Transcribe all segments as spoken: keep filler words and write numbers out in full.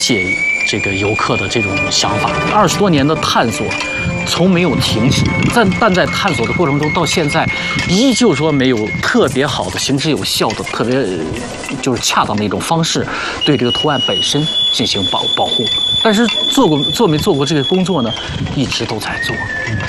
解这个游客的这种想法。二十多年的探索，从没有停止，但但在探索的过程中，到现在依旧说没有特别好的、行之有效的、特别就是恰当的一种方式，对这个图案本身进行保保护。但是做过做没做过这个工作呢，一直都在做。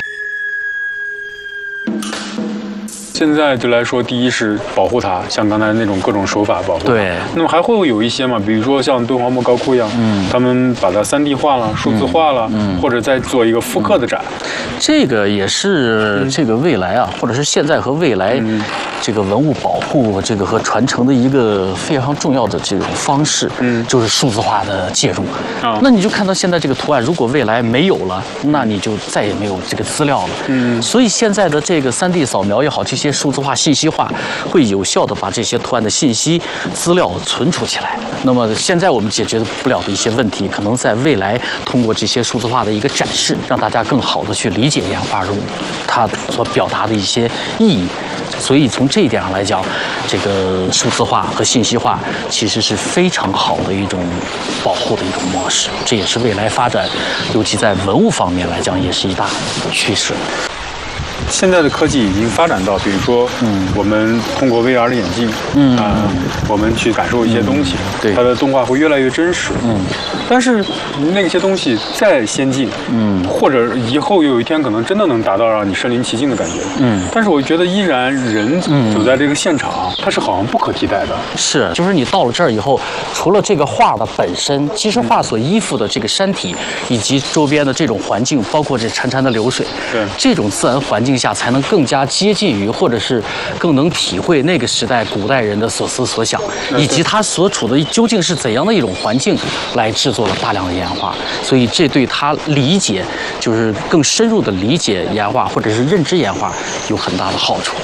现在就来说，第一是保护它，像刚才那种各种手法保护它。 对。 那么还会有一些嘛，比如说像敦煌莫高窟一样，嗯，他们把它三 D 化了、数字化了，嗯，或者再做一个复刻的展。 这个也是这个未来啊，或者是现在和未来这个文物保护、这个和传承的一个非常重要的这种方式，嗯，就是数字化的介入。啊，那你就看到现在这个图案，如果未来没有了，那你就再也没有这个资料了。嗯，所以现在的这个三 D 扫描也好，这些数字化、信息化会有效的把这些图案的信息资料存储起来。那么现在我们解决不了的一些问题，可能在未来通过这些数字化的一个展示，让大家更好的去理解岩画中它所表达的一些意义。所以从这一点上来讲，这个数字化和信息化其实是非常好的一种保护的一种模式，这也是未来发展，尤其在文物方面来讲，也是一大趋势。 现在的科技已经发展到，比如说，嗯，我们通过 V R 的眼镜，嗯啊、呃，我们去感受一些东西，嗯、对，它的动画会越来越真实，嗯。但是那些东西再先进，嗯，或者以后有一天可能真的能达到让你身临其境的感觉，嗯。但是我觉得依然人走在这个现场，嗯、它是好像不可替代的。 是，就是你到了这儿以后，除了这个画的本身，其实画所依附的这个山体以及周边的这种环境，包括这潺潺的流水，对，这种自然环境下才能更加接近于，或者是更能体会那个时代古代人的所思所想，以及他所处的究竟是怎样的一种环境来制作了大量的岩画。所以这对他理解，就是更深入的理解岩画或者是认知岩画有很大的好处。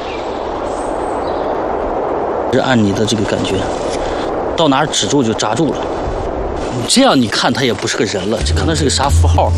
是按你的这个感觉，到哪儿止住就扎住了，这样你看它也不是个人了，这可能是个啥符号。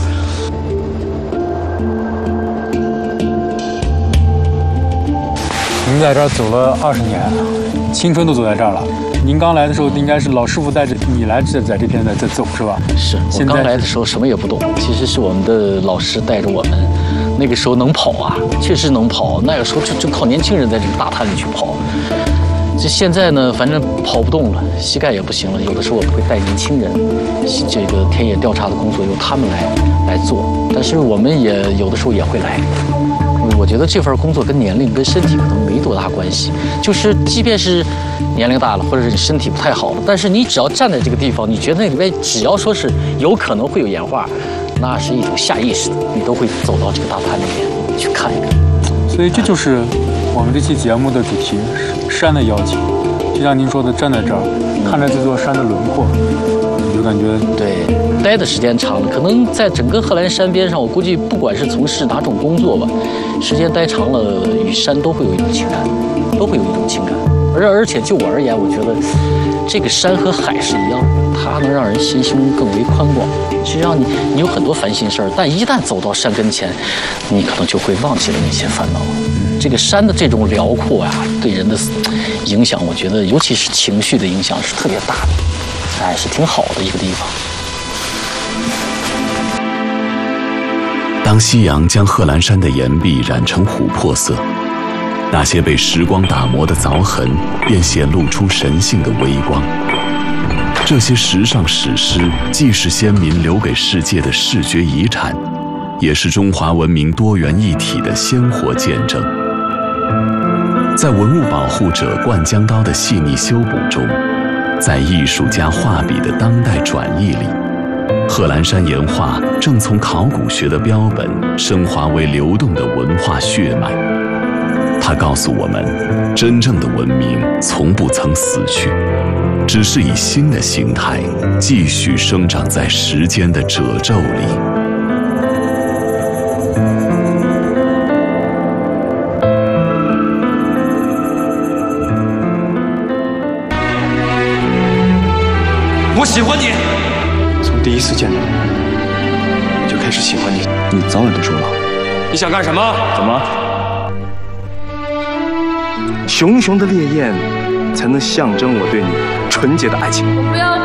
您在这儿走了二十年，青春都走在这儿了。您刚来的时候，应该是老师傅带着你来这在这片在这走是吧？ 是我刚来的时候什么也不懂，其实是我们的老师带着我们。那个时候能跑啊，确实能跑。那个时候就就靠年轻人在这个大滩里去跑。这现在呢，反正跑不动了，膝盖也不行了。有的时候我们会带年轻人，这个田野调查的工作由他们来来做，但是我们也有的时候也会来。我觉得这份工作跟年龄、跟身体可能没多大关系，就是即便是年龄大了，或者是你身体不太好了，但是你只要站在这个地方，你觉得那里边只要说是有可能会有岩画，那是一种下意识的，你都会走到这个大滩里面去看一看。 所以这就是我们这期节目的主题——山的邀请。就像您说的，站在这儿，看着这座山的轮廓，你就感觉对。待的时间长了，可能在整个贺兰山边上，我估计不管是从事哪种工作吧，时间待长了，与山都会有一种情感，都会有一种情感。而而且就我而言，我觉得这个山和海是一样的，它能让人心胸更为宽广。实际上你你有很多烦心事儿，但一旦走到山跟前，你可能就会忘记了那些烦恼。这个山的这种辽阔啊，对人的影响，我觉得尤其是情绪的影响是特别大的，哎，是挺好的一个地方。 当夕阳将贺兰山的岩壁染成琥珀色，那些被时光打磨的凿痕便显露出神性的微光。这些时尚史诗既是先民留给世界的视觉遗产，也是中华文明多元一体的鲜活见证。在文物保护者灌江刀的细腻修补中，在艺术家画笔的当代转译里，贺兰山岩画正从考古学的标本升华为流动的文化血脉。它告诉我们，真正的文明从不曾死去，只是以新的形态继续生长在时间的褶皱里。 我喜欢你。 从第一次见到你，我就开始喜欢你。 你早晚都说了。你想干什么？ 怎么？熊熊的烈焰，才能象征我对你纯洁的爱情。 我不要